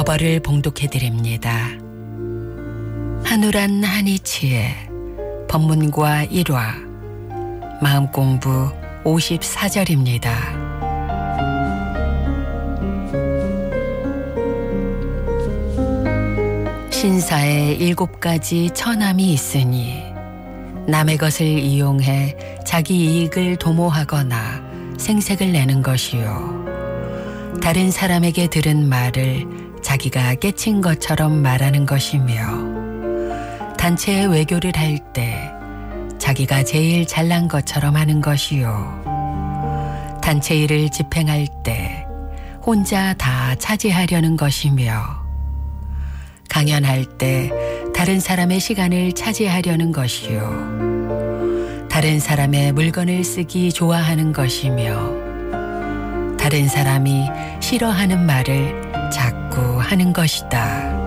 법어를 봉독해드립니다. 한우란 한이치의 법문과 일화 마음공부 54절입니다. 신사에 7가지 처남이 있으니 남의 것을 이용해 자기 이익을 도모하거나 생색을 내는 것이요, 다른 사람에게 들은 말을 자기가 깨친 것처럼 말하는 것이며, 단체의 외교를 할 때 자기가 제일 잘난 것처럼 하는 것이요, 단체 일을 집행할 때 혼자 다 차지하려는 것이며, 강연할 때 다른 사람의 시간을 차지하려는 것이요, 다른 사람의 물건을 쓰기 좋아하는 것이며, 다른 사람이 싫어하는 말을 자꾸 하는 것이다.